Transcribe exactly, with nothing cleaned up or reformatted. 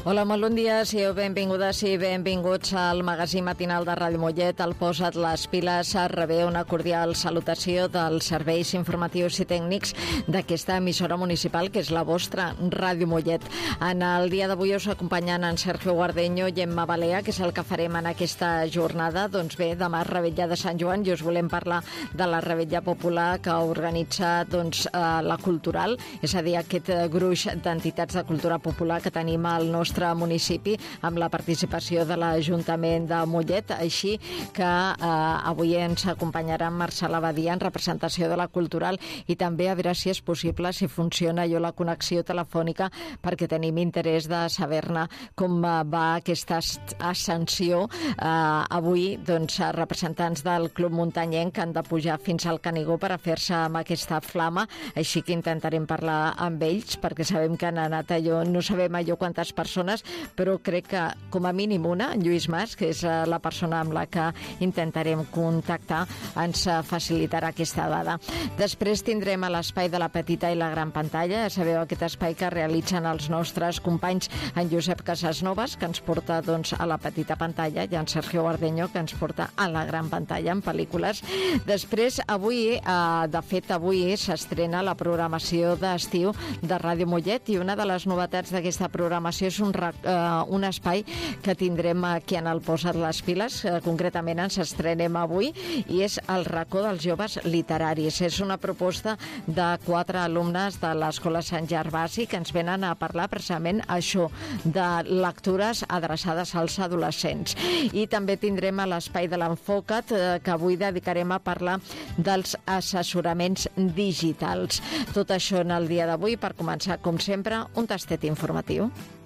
Hola, molt bon dia, sigueu benvingudes i benvinguts al magazín matinal de Ràdio Mollet. El Posa't les piles rebé una cordial salutació dels serveis informatius i tècnics d'aquesta emissora municipal, que és la vostra, Ràdio Mollet. En el dia d'avui us acompanyen en Sergio Guardeño i Emma Balea, que és el que farem en aquesta jornada. Doncs bé, demà és Revetlla de Sant Joan i us volem parlar de la Revetlla Popular que organitza doncs, la Cultural, és a dir, aquest gruix d'entitats de cultura popular que tenim al nostre municipi amb la participació de l'Ajuntament de Mollet, així que eh, avui ens acompanyarà Marcela Badia en representació de la Cultural i també a veure si és possible, si funciona allò la connexió telefònica, perquè tenim interès de saber-ne com va aquesta ascensió. Eh, avui, doncs, representants del Club Muntanyenc han de pujar fins al Canigó per a fer-se amb aquesta flama, així que intentarem parlar amb ells, perquè sabem que han anat allò, no sabem allò quantes persones, però crec que com a mínim una, Lluís Mas, que és la persona amb la que intentarem contactar, ens facilitarà aquesta dada. Després tindrem a l'espai de la petita i la gran pantalla, ja sabeu, aquest espai que realitzen els nostres companys en Josep Casasnovas, que ens porta doncs, a la petita pantalla, i en Sergio Guardeño, que ens porta a la gran pantalla en pel·lícules. Després, avui, eh, de fet, avui s'estrena la programació d'estiu de Ràdio Mollet, i una de les novetats d'aquesta programació és un, uh, un espai que tindrem aquí en el Posa't les piles, uh, concretament ens estrenem avui, i és el racó dels joves literaris. És una proposta de quatre alumnes de l'Escola Sant Gervasi que ens venen a parlar precisament això, de lectures adreçades als adolescents. I també tindrem a l'espai de l'Enfoca't, uh, que avui dedicarem a parlar dels assessoraments digitals. Tot això en el dia d'avui, per començar, com sempre, un tastet informatiu.